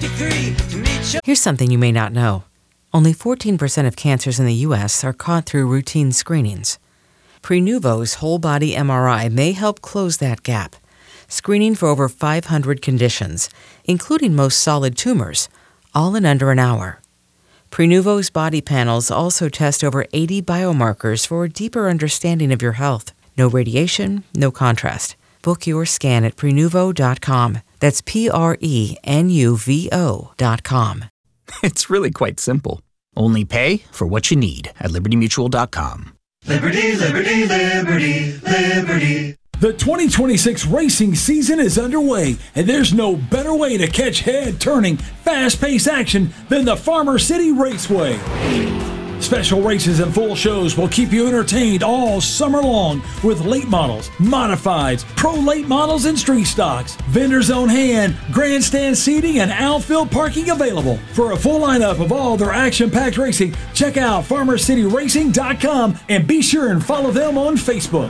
53 to meet you. Here's something you may not know. Only 14% of cancers in the U.S. are caught through routine screenings. Prenuvo's whole-body MRI may help close that gap, screening for over 500 conditions, including most solid tumors, all in under an hour. Prenuvo's body panels also test over 80 biomarkers for a deeper understanding of your health. No radiation, no contrast. Book your scan at Prenuvo.com. That's Prenuvo.com. It's really quite simple. Only pay for what you need at LibertyMutual.com. Liberty, liberty, liberty, liberty. The 2026 racing season is underway, and there's no better way to catch head-turning, fast-paced action than the Farmer City Raceway. Special races and full shows will keep you entertained all summer long with late models, modifieds, pro late models, and street stocks. Vendors on hand, grandstand seating, and outfield parking available. For a full lineup of all their action-packed racing, check out FarmerCityRacing.com and be sure and follow them on Facebook.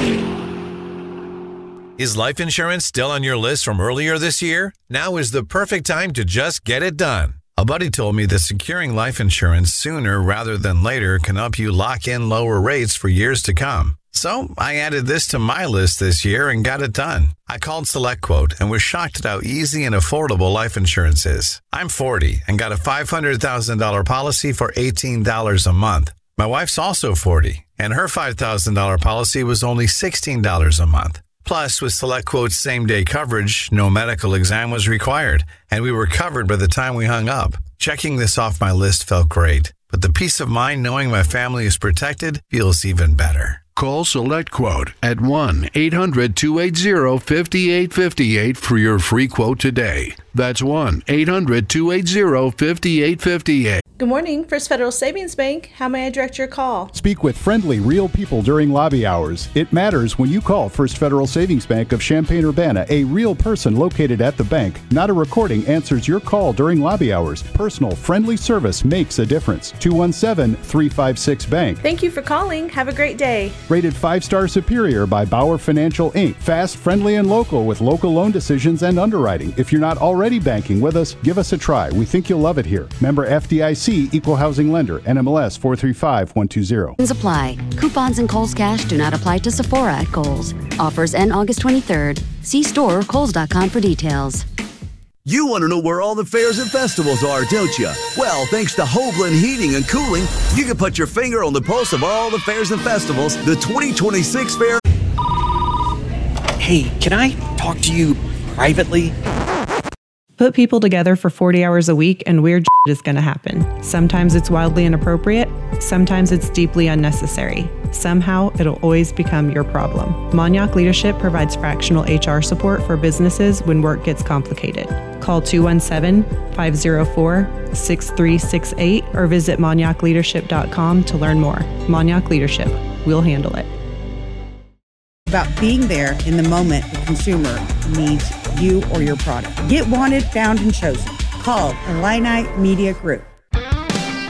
Is life insurance still on your list from earlier this year? Now is the perfect time to just get it done. A buddy told me that securing life insurance sooner rather than later can help you lock in lower rates for years to come. So I added this to my list this year and got it done. I called SelectQuote and was shocked at how easy and affordable life insurance is. I'm 40 and got a $500,000 policy for $18 a month. My wife's also 40 and her $5,000 policy was only $16 a month. Plus, with SelectQuote's same-day coverage, no medical exam was required, and we were covered by the time we hung up. Checking this off my list felt great, but the peace of mind knowing my family is protected feels even better. Call SelectQuote at 1-800-280-5858 for your free quote today. That's 1-800-280-5858. Good morning, First Federal Savings Bank. How may I direct your call? Speak with friendly, real people during lobby hours. It matters when you call First Federal Savings Bank of Champaign-Urbana. A real person located at the bank, not a recording, answers your call during lobby hours. Personal, friendly service makes a difference. 217-356-BANK. Thank you for calling. Have a great day. Rated 5-star superior by Bauer Financial, Inc. Fast, friendly, and local with local loan decisions and underwriting. If you're not already banking with us, give us a try. We think you'll love it here. Member FDIC, Equal Housing Lender, NMLS 435120. Apply. Coupons and Kohl's Cash do not apply to Sephora at Kohl's. Offers end August 23rd. See store or Kohl's.com for details. You want to know where all the fairs and festivals are, don't you? Well, thanks to Hoagland Heating and Cooling, you can put your finger on the pulse of all the fairs and festivals. The 2026 fair. Hey, can I talk to you privately? Put people together for 40 hours a week and weird shit is going to happen. Sometimes it's wildly inappropriate. Sometimes it's deeply unnecessary. Somehow, it'll always become your problem. Monyac Leadership provides fractional HR support for businesses when work gets complicated. Call 217-504-6368 or visit monyacleadership.com to learn more. Monyac Leadership. We'll handle it. About being there in the moment the consumer needs you or your product. Get wanted, found, and chosen. Call Illini Media Group.